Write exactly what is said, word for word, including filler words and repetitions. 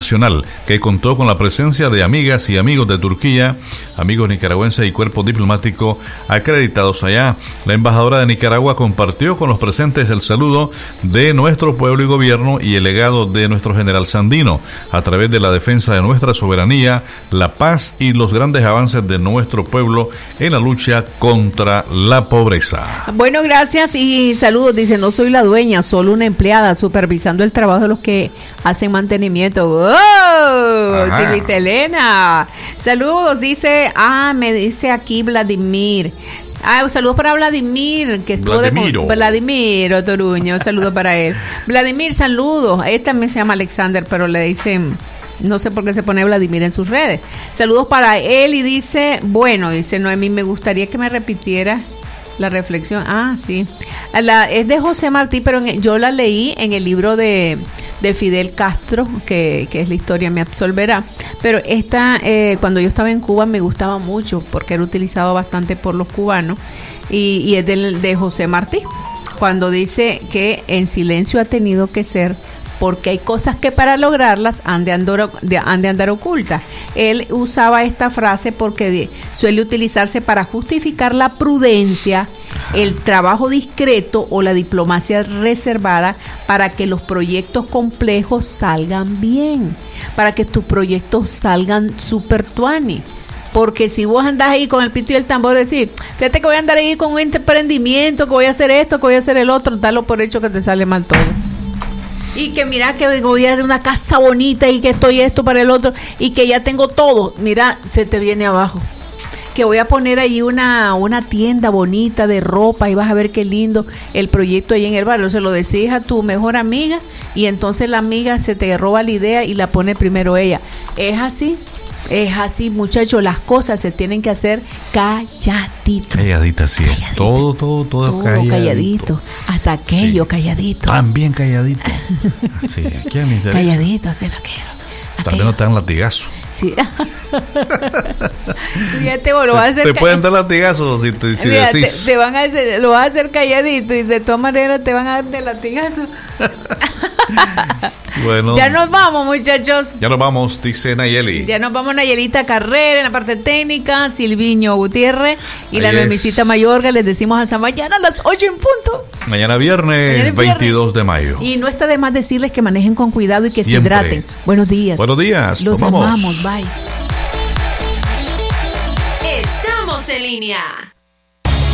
nacional, que contó con la presencia de amigas y amigos de Turquía, amigos nicaragüenses y cuerpos diplomáticos acreditados allá. La embajadora de Nicaragua compartió con los presentes el saludo de nuestro pueblo y gobierno y el legado de nuestro general Sandino, a través de la defensa de nuestra soberanía, la paz y los grandes avances de nuestro pueblo en la lucha contra la pobreza. Bueno, gracias y saludos. Dice, no soy la dueña, solo una empleada supervisando el trabajo de los que hacen mantenimiento. ¡Oh! Silvita Elena. Saludos, dice, ah, me dice aquí Vladimir. Ah, un saludo para Vladimir, que estuvo Vladimiro. de Vladimiro Toruño, un saludo para él. Vladimir, saludos. Él también se llama Alexander, pero le dicen, no sé por qué se pone Vladimir en sus redes. Saludos para él y dice, bueno, dice Noemí, me gustaría que me repitiera la reflexión. Ah, sí. La, es de José Martí, pero en, yo la leí en el libro de, de Fidel Castro, que, que es La historia me absolverá. Pero esta, eh, cuando yo estaba en Cuba, me gustaba mucho porque era utilizado bastante por los cubanos. Y, y es de, de José Martí, cuando dice que en silencio ha tenido que ser, porque hay cosas que para lograrlas han de andar, de, han de andar ocultas. Él usaba esta frase porque de, suele utilizarse para justificar la prudencia, el trabajo discreto o la diplomacia reservada para que los proyectos complejos salgan bien, para que tus proyectos salgan super tuani. Porque si vos andás ahí con el pito y el tambor, decir, fíjate que voy a andar ahí con un emprendimiento, que voy a hacer esto, que voy a hacer el otro, dalo por hecho que te sale mal todo. Y que mira que voy a hacer una casa bonita y que estoy esto para el otro y que ya tengo todo, mira, se te viene abajo. Que voy a poner ahí una, una tienda bonita de ropa y vas a ver qué lindo el proyecto ahí en el barrio. Se lo decís a tu mejor amiga y entonces la amiga se te roba la idea y la pone primero ella. Es así. Es así, muchachos, las cosas se tienen que hacer calladito. Calladita, sí. Calladita. Todo, todo, todo, todo calladito. calladito. Hasta aquello, sí. Calladito. También calladito. Sí, ¿quién me interesa? Calladito, se lo quiero. También no te dan latigazo. Sí. Fíjate, vos lo vas a hacer. Te pueden dar latigazos si te si Mira, decís. Te, te van a hacer, lo vas a hacer calladito y de todas maneras te van a dar de latigazo. Bueno. Ya nos vamos, muchachos. Ya nos vamos, dice Nayeli. Ya nos vamos, Nayelita Carrera en la parte técnica, Silviño Gutiérrez y Ahí la Noemicita Mayorga. Les decimos hasta mañana a las ocho en punto. Mañana viernes, mañana veintidós de mayo. Y no está de más decirles que manejen con cuidado y que Siempre. se hidraten. Buenos días. Buenos días. Los amamos. Bye. Estamos en línea.